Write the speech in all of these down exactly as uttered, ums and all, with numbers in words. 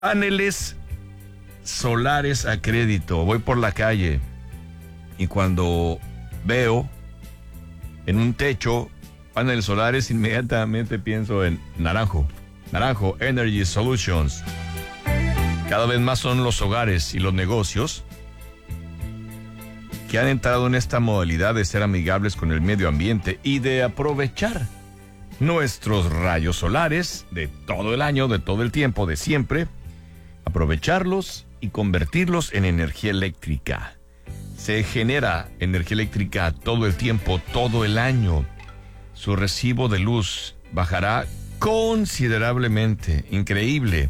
Paneles solares a crédito. Voy por la calle y cuando veo en un techo paneles solares, inmediatamente pienso en Naranjo. Naranjo Energy Solutions. Cada vez más son los hogares y los negocios que han entrado en esta modalidad de ser amigables con el medio ambiente y de aprovechar nuestros rayos solares de todo el año, de todo el tiempo, de siempre, aprovecharlos y convertirlos en energía eléctrica. Se genera energía eléctrica todo el tiempo, todo el año. Su recibo de luz bajará considerablemente. Increíble.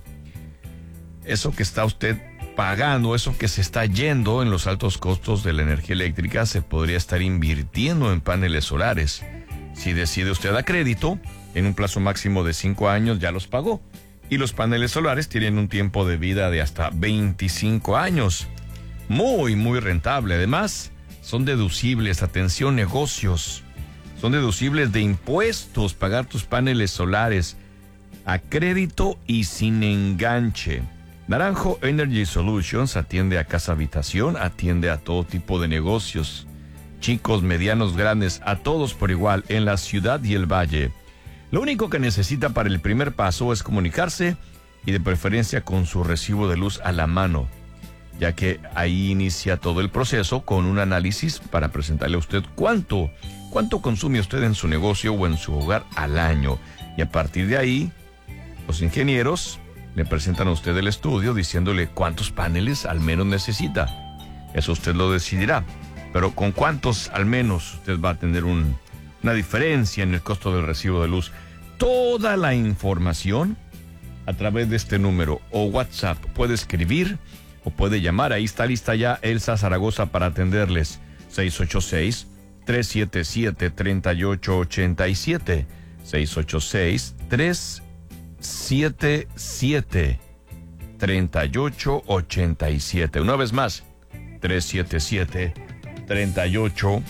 Eso que está usted pagando, eso que se está yendo en los altos costos de la energía eléctrica, se podría estar invirtiendo en paneles solares. Si decide usted a crédito, en un plazo máximo de cinco años ya los pagó. Y los paneles solares tienen un tiempo de vida de hasta veinticinco años. Muy, muy rentable. Además, son deducibles. Atención, negocios. Son deducibles de impuestos pagar tus paneles solares a crédito y sin enganche. Naranjo Energy Solutions atiende a casa habitación, atiende a todo tipo de negocios. Chicos, medianos, grandes, a todos por igual en la ciudad y el valle. Lo único que necesita para el primer paso es comunicarse y de preferencia con su recibo de luz a la mano, ya que ahí inicia todo el proceso con un análisis para presentarle a usted cuánto, cuánto consume usted en su negocio o en su hogar al año. Y a partir de ahí, los ingenieros le presentan a usted el estudio diciéndole cuántos paneles al menos necesita. Eso usted lo decidirá. Pero con cuántos al menos usted va a tener un, una diferencia en el costo del recibo de luz. Toda la información a través de este número o WhatsApp. Puede escribir o puede llamar. Ahí está lista ya Elsa Zaragoza para atenderles. seis ocho seis, tres siete siete, tres ocho ocho siete. seis ocho seis, tres siete siete, tres ocho ocho siete. Una vez más, tres siete siete, tres ocho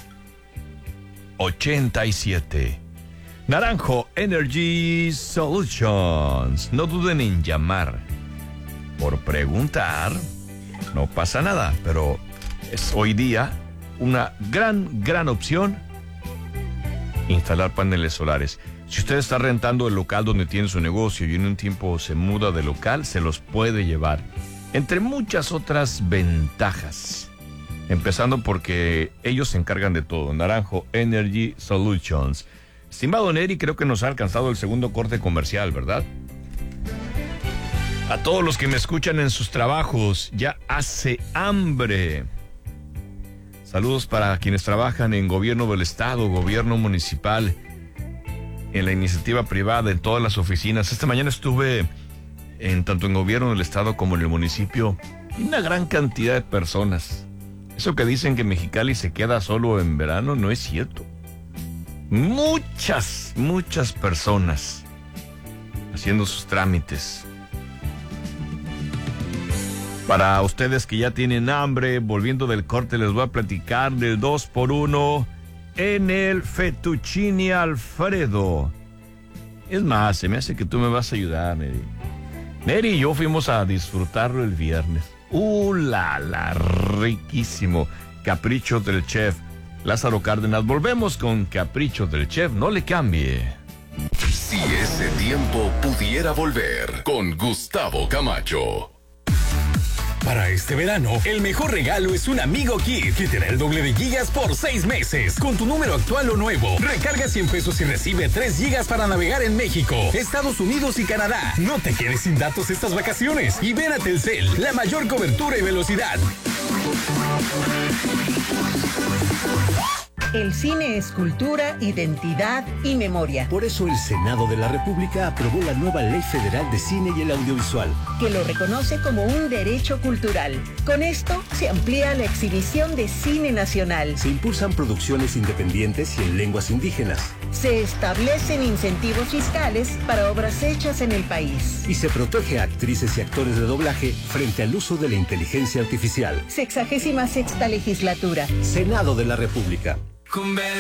ocho siete. Naranjo Energy Solutions. No duden en llamar. Por preguntar, no pasa nada, pero es hoy día una gran, gran opción instalar paneles solares. Si usted está rentando el local donde tiene su negocio y en un tiempo se muda de local, se los puede llevar. Entre muchas otras ventajas. Empezando porque ellos se encargan de todo. Naranjo Energy Solutions. Estimado Neri, creo que nos ha alcanzado el segundo corte comercial, ¿verdad? A todos los que me escuchan en sus trabajos, ya hace hambre. Saludos para quienes trabajan en gobierno del estado, gobierno municipal, en la iniciativa privada, en todas las oficinas. Esta mañana estuve en tanto en gobierno del estado como en el municipio, y una gran cantidad de personas. Eso que dicen que Mexicali se queda solo en verano no es cierto. Muchas, muchas personas haciendo sus trámites. Para ustedes que ya tienen hambre, volviendo del corte, les voy a platicar del dos por uno en el Fettuccine Alfredo. Es más, se me hace que tú me vas a ayudar, Neri. Neri y yo fuimos a disfrutarlo el viernes. ¡Uh, la, la! Riquísimo. Caprichos del Chef Lázaro Cárdenas. Volvemos con Caprichos del Chef. No le cambie. Si ese tiempo pudiera volver, con Gustavo Camacho. Para este verano, el mejor regalo es un Amigo Kit, que te da el doble de gigas por seis meses. Con tu número actual o nuevo, recarga cien pesos y recibe tres gigas para navegar en México, Estados Unidos y Canadá. No te quedes sin datos estas vacaciones y ven a Telcel, la mayor cobertura y velocidad. El cine es cultura, identidad y memoria. Por eso el Senado de la República aprobó la nueva Ley Federal de Cine y el Audiovisual, que lo reconoce como un derecho cultural. Con esto se amplía la exhibición de cine nacional. Se impulsan producciones independientes y en lenguas indígenas. Se establecen incentivos fiscales para obras hechas en el país. Y se protege a actrices y actores de doblaje frente al uso de la inteligencia artificial. Sexagésima sexta legislatura. Senado de la República.